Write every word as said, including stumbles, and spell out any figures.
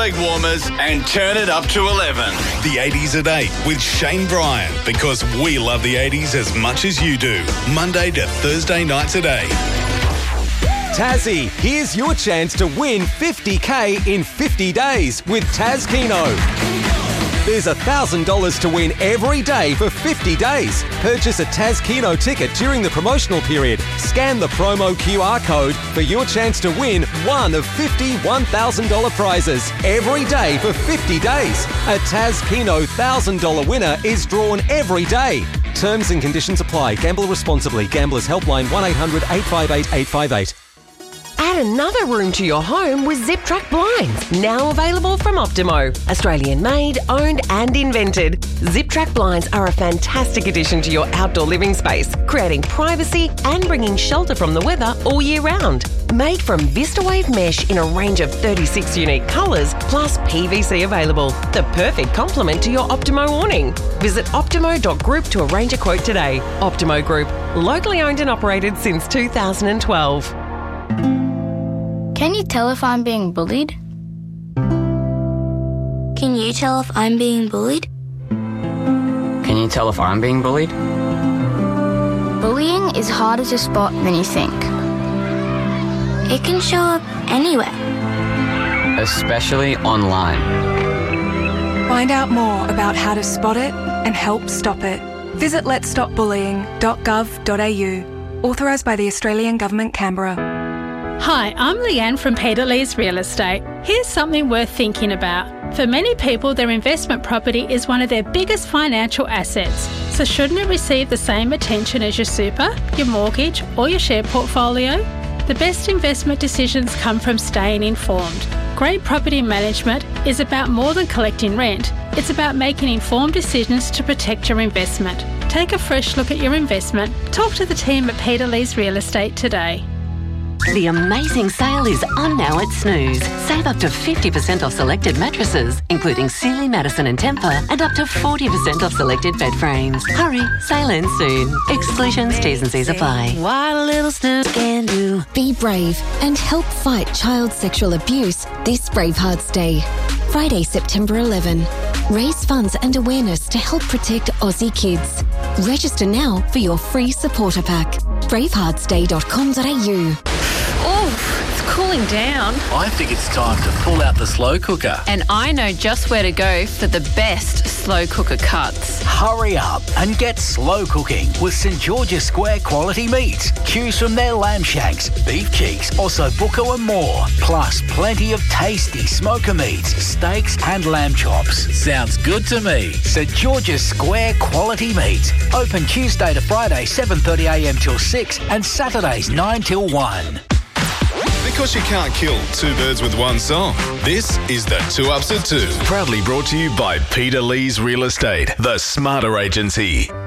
leg warmers and turn it up to eleven. The eighties at eight with Shane Bryan, because we love the eighties as much as you do. Monday to Thursday nights at eight. Tassie, here's your chance to win fifty K in fifty days with Taz Keno. There's one thousand dollars to win every day for fifty days. Purchase a Taz Keno ticket during the promotional period. Scan the promo Q R code for your chance to win one of fifty one thousand dollars prizes every day for fifty days. A Taz Keno one thousand dollars winner is drawn every day. Terms and conditions apply. Gamble responsibly. Gamblers Helpline one eight hundred eight five eight eight five eight. Add another room to your home with Zip Track Blinds, now available from Optimo. Australian made, owned and invented. Zip Track Blinds are a fantastic addition to your outdoor living space, creating privacy and bringing shelter from the weather all year round. Made from VistaWave mesh in a range of thirty-six unique colours, plus P V C available. The perfect complement to your Optimo awning. Visit optimo dot group to arrange a quote today. Optimo Group, locally owned and operated since two thousand twelve. Can you tell if I'm being bullied? Can you tell if I'm being bullied? Can you tell if I'm being bullied? Bullying is harder to spot than you think. It can show up anywhere. Especially online. Find out more about how to spot it and help stop it. Visit lets stop bullying dot gov dot a u. Authorised by the Australian Government, Canberra. Hi, I'm Leanne from Peter Lee's Real Estate. Here's something worth thinking about. For many people, their investment property is one of their biggest financial assets. So shouldn't it receive the same attention as your super, your mortgage or your share portfolio? The best investment decisions come from staying informed. Great property management is about more than collecting rent. It's about making informed decisions to protect your investment. Take a fresh look at your investment. Talk to the team at Peter Lee's Real Estate today. The amazing sale is on now at Snooze. Save up to fifty percent off selected mattresses, including Sealy, Madison and Tempur, and up to forty percent off selected bed frames. Hurry, sale ends soon. Exclusions, T's and C's apply. What a little Snooze can do. Be brave and help fight child sexual abuse this Bravehearts Day. Friday, September eleventh. Raise funds and awareness to help protect Aussie kids. Register now for your free supporter pack. bravehearts day dot com dot a u. Oh, it's cooling down. I think it's time to pull out the slow cooker. And I know just where to go for the best slow cooker cuts. Hurry up and get slow cooking with St George's Square quality meats. Choose from their lamb shanks, beef cheeks, ossobuco and more. Plus plenty of tasty smoker meats, steaks and lamb chops. Sounds good to me. St George's Square quality meats. Open Tuesday to Friday seven thirty a m till six and Saturdays nine till one. Because you can't kill two birds with one song. This is the Two Ups at Two. Proudly brought to you by Peter Lee's Real Estate, the smarter agency.